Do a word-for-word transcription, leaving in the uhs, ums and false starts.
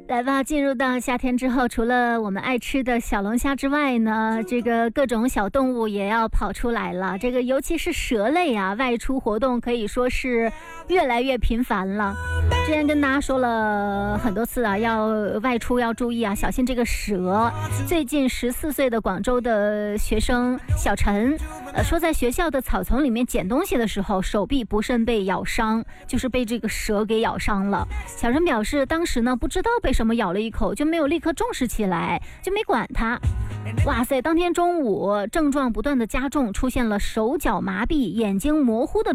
来吧，进入到夏天之后，除了我们爱吃的小龙虾之外呢，这个各种小动物也要跑出来了。这个尤其是蛇类啊，外出活动可以说是越来越频繁了。之前跟大家说了很多次啊，要外出要注意啊，小心这个蛇。最近十四岁的广州的学生小陈，呃，说在学校的草丛里面捡东西的时候，手臂不慎被咬伤，就是被这个蛇给咬伤了。小陈表示，当时呢不知道被什么咬了一口，就没有立刻重视起来，就没管它。哇塞，当天中午症状不断的加重，出现了手脚麻痹、眼睛模糊的